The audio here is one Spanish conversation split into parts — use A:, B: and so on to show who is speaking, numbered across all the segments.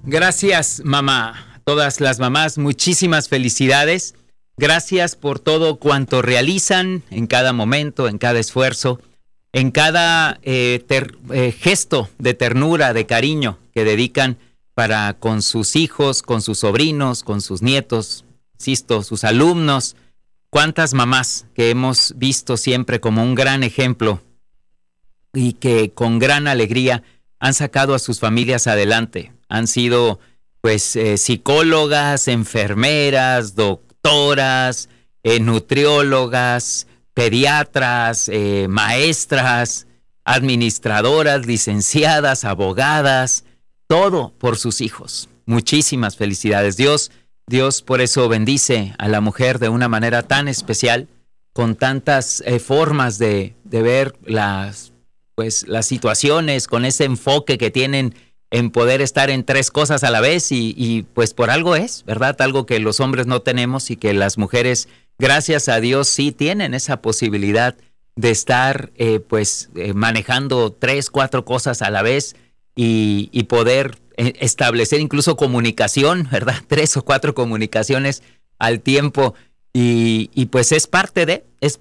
A: Gracias, mamá. Todas las mamás, muchísimas felicidades. Gracias por todo cuanto realizan en cada momento, en cada esfuerzo, en cada gesto de ternura, de cariño que dedican para con sus hijos, con sus sobrinos, con sus nietos, insisto, sus alumnos. Cuántas mamás que hemos visto siempre como un gran ejemplo y que con gran alegría han sacado a sus familias adelante. Han sido psicólogas, enfermeras, doctoras, nutriólogas, pediatras, maestras, administradoras, licenciadas, abogadas, todo por sus hijos. Muchísimas felicidades. Dios por eso bendice a la mujer de una manera tan especial, con tantas formas de ver las situaciones, con ese enfoque que tienen en poder estar en tres cosas a la vez y pues por algo es, ¿verdad? Algo que los hombres no tenemos y que las mujeres, gracias a Dios, sí tienen esa posibilidad de estar manejando 3, 4 cosas a la vez y poder establecer incluso comunicación, ¿verdad? 3 o 4 comunicaciones al tiempo y pues es parte de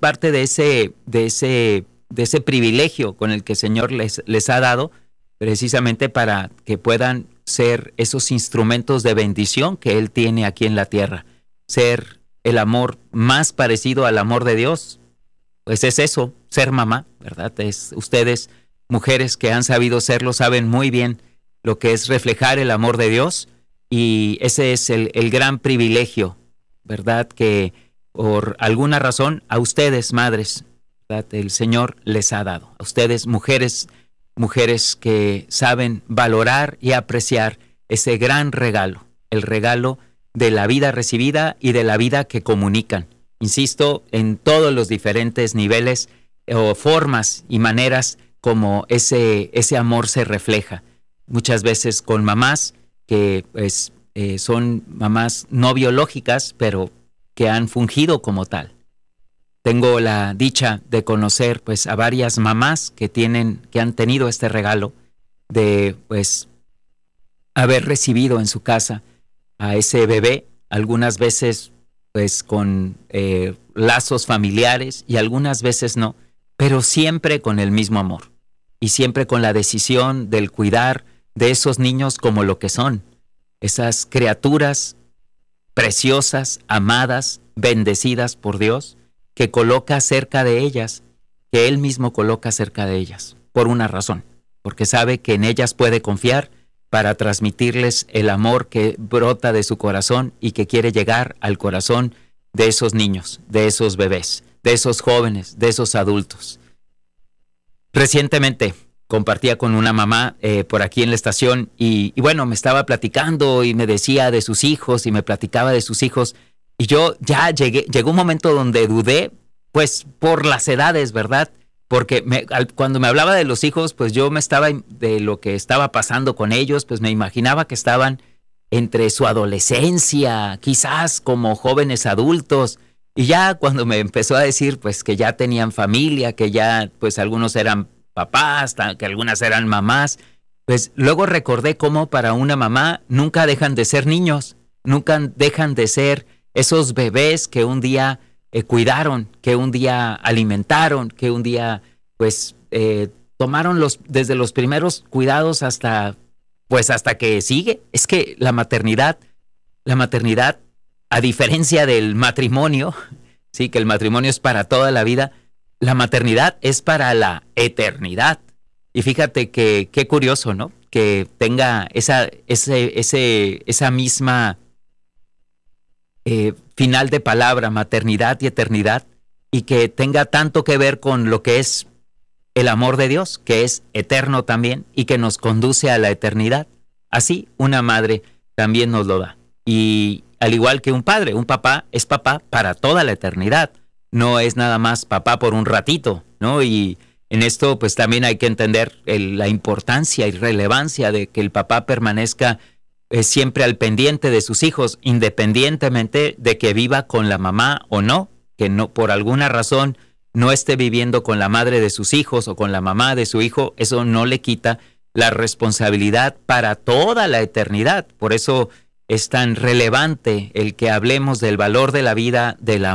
A: ese privilegio con el que el Señor les ha dado, precisamente para que puedan ser esos instrumentos de bendición que Él tiene aquí en la tierra. Ser el amor más parecido al amor de Dios, pues es eso, ser mamá, ¿verdad? Ustedes, mujeres que han sabido serlo, saben muy bien lo que es reflejar el amor de Dios, y ese es el gran privilegio, ¿verdad? Que por alguna razón a ustedes, madres, ¿verdad?, el Señor les ha dado. A ustedes, mujeres que saben valorar y apreciar ese gran regalo, el regalo de la vida recibida y de la vida que comunican. Insisto, en todos los diferentes niveles o formas y maneras como ese amor se refleja. Muchas veces con mamás que son mamás no biológicas, pero que han fungido como tal. Tengo la dicha de conocer a varias mamás que han tenido este regalo de haber recibido en su casa a ese bebé, algunas veces con lazos familiares y algunas veces no, pero siempre con el mismo amor y siempre con la decisión del cuidar de esos niños como lo que son, esas criaturas preciosas, amadas, bendecidas por Dios, que coloca cerca de ellas, que Él mismo coloca cerca de ellas, por una razón, porque sabe que en ellas puede confiar para transmitirles el amor que brota de su corazón y que quiere llegar al corazón de esos niños, de esos bebés, de esos jóvenes, de esos adultos. Recientemente compartía con una mamá por aquí en la estación y me estaba platicando y me decía de sus hijos y me platicaba de sus hijos. Y yo ya llegó un momento donde dudé, por las edades, ¿verdad? Porque cuando me hablaba de los hijos, yo de lo que estaba pasando con ellos, me imaginaba que estaban entre su adolescencia, quizás como jóvenes adultos. Y ya cuando me empezó a decir, que ya tenían familia, que ya, algunos eran papás, que algunas eran mamás, luego recordé cómo para una mamá nunca dejan de ser niños, nunca dejan de ser esos bebés que un día cuidaron, que un día alimentaron, que un día tomaron desde los primeros cuidados hasta que sigue. Es que la maternidad, a diferencia del matrimonio, sí, que el matrimonio es para toda la vida, la maternidad es para la eternidad. Y fíjate que qué curioso, ¿no? Que tenga esa misma final de palabra, maternidad y eternidad, y que tenga tanto que ver con lo que es el amor de Dios, que es eterno también y que nos conduce a la eternidad. Así una madre también nos lo da. Y al igual que un padre, un papá es papá para toda la eternidad. No es nada más papá por un ratito, ¿no? Y en esto también hay que entender la importancia y relevancia de que el papá permanezca siempre al pendiente de sus hijos, independientemente de que viva con la mamá o no, que no por alguna razón no esté viviendo con la madre de sus hijos o con la mamá de su hijo. Eso no le quita la responsabilidad para toda la eternidad. Por eso es tan relevante el que hablemos del valor de la vida, del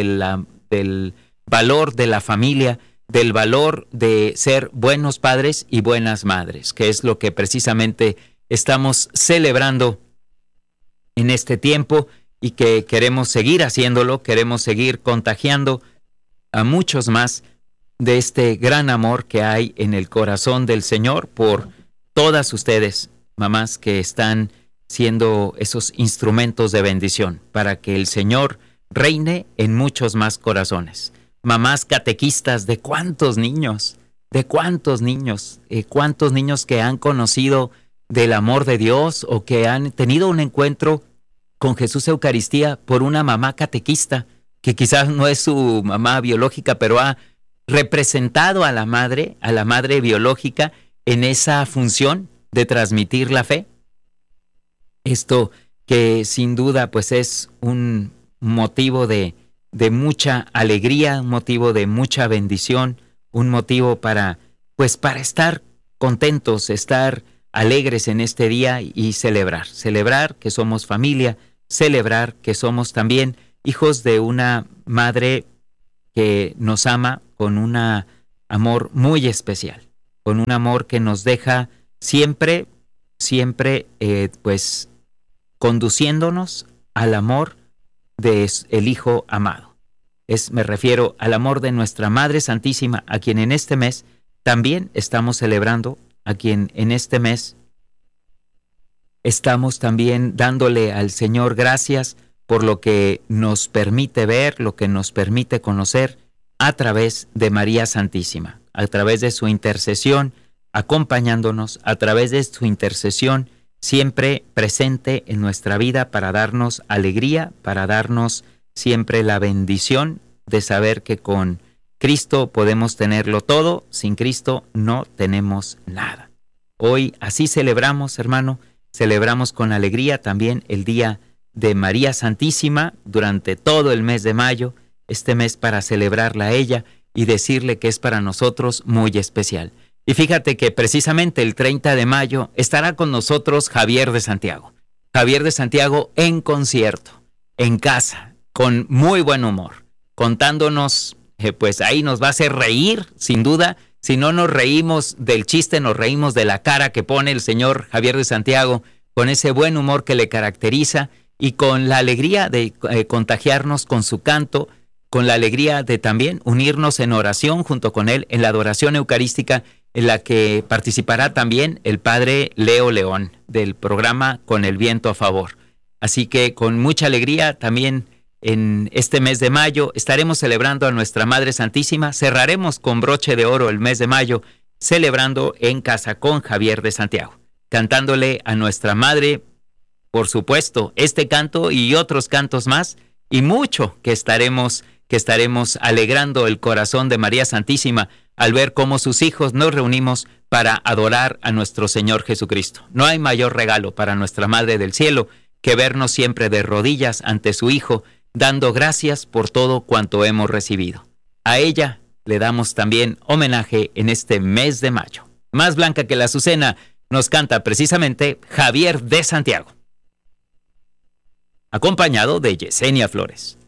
A: valor de la familia, del valor de ser buenos padres y buenas madres, que es lo que precisamente estamos celebrando en este tiempo y que queremos seguir haciéndolo, queremos seguir contagiando a muchos más de este gran amor que hay en el corazón del Señor por todas ustedes, mamás, que están siendo esos instrumentos de bendición para que el Señor reine en muchos más corazones. Mamás catequistas, ¿de cuántos niños? ¿De cuántos niños? ¿Cuántos niños que han conocido del amor de Dios o que han tenido un encuentro con Jesús Eucaristía por una mamá catequista, que quizás no es su mamá biológica, pero ha representado a la madre biológica en esa función de transmitir la fe? Esto que sin duda pues es un motivo de mucha alegría, un motivo de mucha bendición, un motivo para estar contentos, estar alegres en este día y celebrar que somos familia, celebrar que somos también hijos de una madre que nos ama con un amor muy especial, con un amor que nos deja siempre conduciéndonos al amor del Hijo amado. Me refiero al amor de nuestra Madre Santísima, a quien en este mes también estamos celebrando, a quien en este mes estamos también dándole al Señor gracias por lo que nos permite ver, lo que nos permite conocer a través de María Santísima, a través de su intercesión, acompañándonos, a través de su intercesión siempre presente en nuestra vida para darnos alegría, para darnos siempre la bendición de saber que con Cristo podemos tenerlo todo, sin Cristo no tenemos nada. Hoy así celebramos, hermano, celebramos con alegría también el Día de María Santísima durante todo el mes de mayo, este mes para celebrarla a ella y decirle que es para nosotros muy especial. Y fíjate que precisamente el 30 de mayo estará con nosotros Javier de Santiago. Javier de Santiago en concierto, en casa, con muy buen humor, contándonos, pues ahí nos va a hacer reír, sin duda. Si no nos reímos del chiste, nos reímos de la cara que pone el señor Javier de Santiago, con ese buen humor que le caracteriza y con la alegría de contagiarnos con su canto, con la alegría de también unirnos en oración junto con él en la adoración eucarística, en la que participará también el padre Leo León del programa Con el Viento a Favor. Así que con mucha alegría también en este mes de mayo estaremos celebrando a nuestra Madre Santísima. Cerraremos con broche de oro el mes de mayo celebrando en casa con Javier de Santiago, cantándole a nuestra Madre, por supuesto, este canto y otros cantos más, y mucho que estaremos alegrando el corazón de María Santísima al ver cómo sus hijos nos reunimos para adorar a nuestro Señor Jesucristo. No hay mayor regalo para nuestra Madre del Cielo que vernos siempre de rodillas ante su Hijo, dando gracias por todo cuanto hemos recibido. A ella le damos también homenaje en este mes de mayo. Más blanca que la azucena nos canta precisamente Javier de Santiago, acompañado de Yesenia Flores.